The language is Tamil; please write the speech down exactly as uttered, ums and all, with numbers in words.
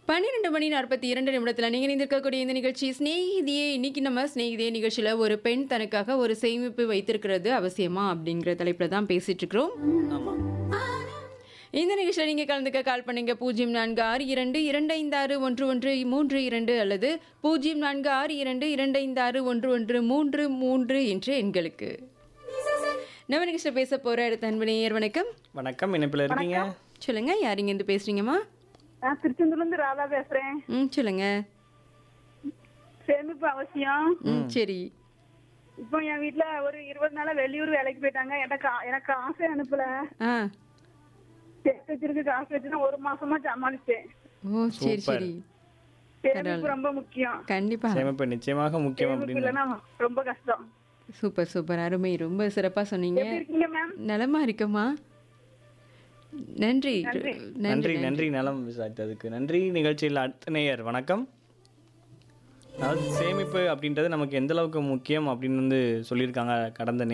பன்னிரண்டு மணி நாற்பத்தி இரண்டு நிமிடத்தில் நீங்கள் இணைந்திருக்கக்கூடிய இந்த நிகழ்ச்சி ஸ்நேகிதியே. இன்னைக்கு நம்ம ஸ்நேகிதியே நிகழ்ச்சியில் ஒரு பெண் தனக்காக ஒரு சேமிப்பு வைத்திருக்கிறது அவசியமா அப்படிங்கிற தலைப்பில் தான் பேசிட்டு இருக்கிறோம். ஆமா. இந்த நிகழ்ச்சியில் நீங்கள் கலந்துக்க கால் பண்ணுங்க பூஜ்ஜியம் நான்கு ஆறு இரண்டு இரண்டு ஐந்து ஆறு ஒன்று ஒன்று மூன்று இரண்டு அல்லது பூஜ்ஜியம் நான்கு ஆறு இரண்டு இரண்டு ஐந்து ஆறு ஒன்று ஒன்று மூன்று மூன்று என்ற எண்களுக்கு. நம்ம நிகழ்ச்சியில் பேச போகிற அடுத்த அன்பு நேயர் வணக்கம். வணக்கம், இணைப்பில் இருக்கீங்க? சொல்லுங்க, யார் இங்கேருந்து பேசுறீங்கம்மா? நான் திருச்செந்தூர்ல இருந்து ராதா பேசுறேன். ம் சொல்லுங்க. சேமிப்பு அவசியம். ம் சரி. இப்போ என் வீட்டுல ஒரு இருபது நாளா வெளியூர் வேலைக்கு போயிட்டாங்க. எனக்கு எனக்கு காசே அனுப்பல. ஆ சேர்த்து வச்சிருக்கு காசு வச்சுன்னா ஒரு மாசமா சமாளிச்சேன். ஓ சரி சரி. சேமிப்பு ரொம்ப முக்கியம். கண்டிப்பா. சேமிப்பு நிச்சயமாக முக்கியம் சேமிப்பு அப்படின்னு. இல்லைன்னா ரொம்ப கஷ்டம். சூப்பர் சூப்பர், அருமை, ரொம்ப சிறப்பா சொன்னீங்க. எப்படி இருக்கீங்க மேம்? நலமா இருக்கமா? நன்றி நன்றி. நன்றி நன்றி நலம் விசாரித்ததுக்கு நன்றி. நிகழ்ச்சியில் அடுத்த நேயர் வணக்கம். அதாவது சேமிப்பு அப்படின்றது நமக்கு எந்த அளவுக்கு முக்கியம் அப்படின்னு வந்து சொல்லியிருக்காங்க கடந்த